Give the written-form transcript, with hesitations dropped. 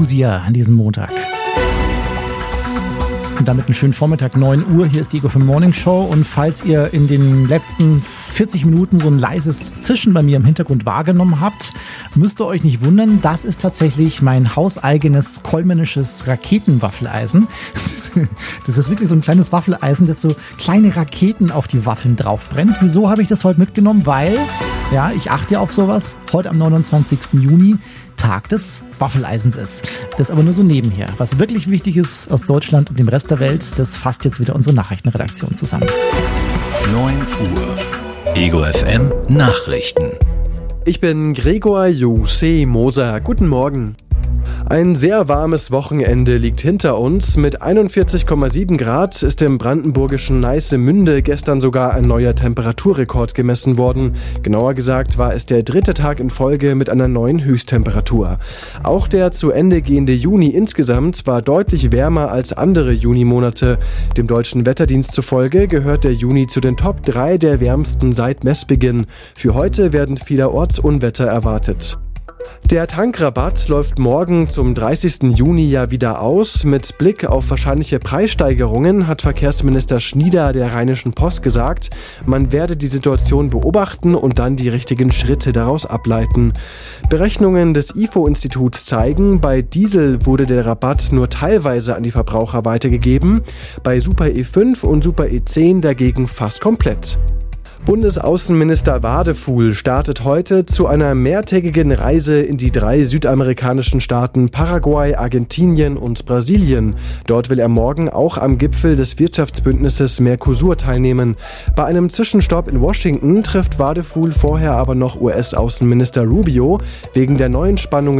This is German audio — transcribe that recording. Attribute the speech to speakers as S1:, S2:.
S1: Lucia an diesem Montag. Und damit einen schönen Vormittag, 9 Uhr. Hier ist die Ego für Morning Show. Und falls ihr in den letzten 40 Minuten so ein leises Zischen bei mir im Hintergrund wahrgenommen habt, müsst ihr euch nicht wundern. Das ist tatsächlich mein hauseigenes kollmännisches Raketenwaffeleisen. Das ist wirklich so ein kleines Waffeleisen, das so kleine Raketen auf die Waffeln drauf brennt. Wieso habe ich das heute mitgenommen? Weil, ja, ich achte ja auf sowas. Heute am 29. Juni. Tag des Waffeleisens ist. Das aber nur so nebenher. Was wirklich wichtig ist aus Deutschland und dem Rest der Welt, das fasst jetzt wieder unsere Nachrichtenredaktion zusammen.
S2: 9 Uhr. Ego FM Nachrichten.
S3: Ich bin Gregor Jose Moser. Guten Morgen. Ein sehr warmes Wochenende liegt hinter uns. Mit 41,7 Grad ist im brandenburgischen Neissemünde gestern sogar ein neuer Temperaturrekord gemessen worden. Genauer gesagt war es der 3. Tag in Folge mit einer neuen Höchsttemperatur. Auch der zu Ende gehende Juni insgesamt war deutlich wärmer als andere Junimonate. Dem deutschen Wetterdienst zufolge gehört der Juni zu den Top 3 der wärmsten seit Messbeginn. Für heute werden vielerorts Unwetter erwartet. Der Tankrabatt läuft morgen zum 30. Juni ja wieder aus. Mit Blick auf wahrscheinliche Preissteigerungen hat Verkehrsminister Schnieder der Rheinischen Post gesagt, man werde die Situation beobachten und dann die richtigen Schritte daraus ableiten. Berechnungen des IFO-Instituts zeigen, bei Diesel wurde der Rabatt nur teilweise an die Verbraucher weitergegeben, bei Super E5 und Super E10 dagegen fast komplett. Bundesaußenminister Wadefuhl startet heute zu einer mehrtägigen Reise in die 3 südamerikanischen Staaten Paraguay, Argentinien und Brasilien. Dort will er morgen auch am Gipfel des Wirtschaftsbündnisses Mercosur teilnehmen. Bei einem Zwischenstopp in Washington trifft Wadefuhl vorher aber noch US-Außenminister Rubio wegen der neuen Spannungen